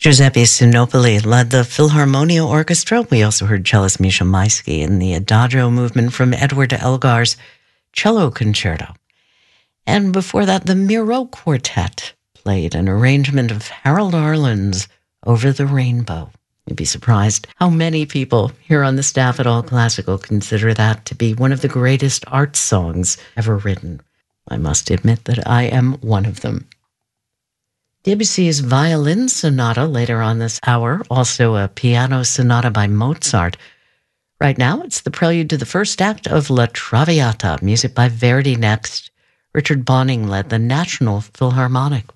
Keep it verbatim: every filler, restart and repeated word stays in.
Giuseppe Sinopoli led the Philharmonia Orchestra. We also heard cellist Misha Maisky in the Adagio movement from Edward Elgar's Cello Concerto. And before that, the Miro Quartet played an arrangement of Harold Arlen's Over the Rainbow. You'd be surprised how many people here on the staff at All Classical consider that to be one of the greatest art songs ever written. I must admit that I am one of them. Debussy's Violin Sonata later on this hour, also a piano sonata by Mozart. Right now, it's the prelude to the first act of La Traviata, music by Verdi next. Richard Bonning led the National Philharmonic.